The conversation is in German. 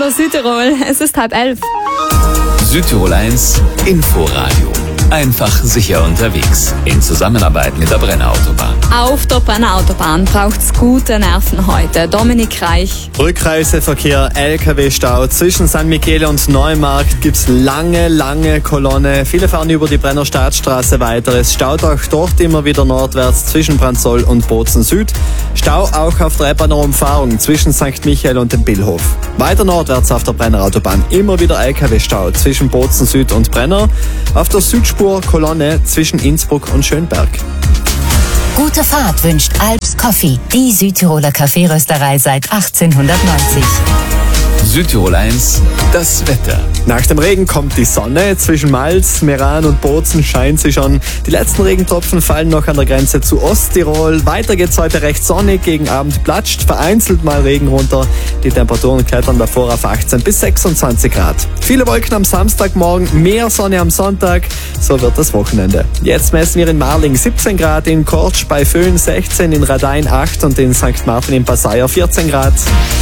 Hallo Südtirol, es ist 10:30. Südtirol 1 Inforadio. Einfach sicher unterwegs. In Zusammenarbeit mit der Brenner Autobahn. Auf der Brenner Autobahn braucht's gute Nerven heute. Dominik Reich. Rückreiseverkehr, LKW-Stau. Zwischen San Michele und Neumarkt gibt's lange Kolonne. Viele fahren über die Brenner Staatsstraße weiter. Es staut auch dort immer wieder nordwärts zwischen Brandsol und Bozen Süd. Stau auch auf der Eppaner Umfahrung zwischen St. Michael und dem Billhof. Weiter nordwärts auf der Brenner Autobahn immer wieder LKW-Stau zwischen Bozen Süd und Brenner. Auf der Südspur Kolonne zwischen Innsbruck und Schönberg. Gute Fahrt wünscht Alps Coffee, die Südtiroler Kaffeerösterei seit 1890. Südtirol 1, das Wetter. Nach dem Regen kommt die Sonne. Zwischen Mals, Meran und Bozen scheint sie schon. Die letzten Regentropfen fallen noch an der Grenze zu Osttirol. Weiter geht's heute recht sonnig. Gegen Abend platscht vereinzelt mal Regen runter. Die Temperaturen klettern davor auf 18 bis 26 Grad. Viele Wolken am Samstagmorgen, mehr Sonne am Sonntag. So wird das Wochenende. Jetzt messen wir in Marling 17 Grad, in Kortsch bei Föhn 16, in Radein 8 und in St. Martin im Passaier 14 Grad.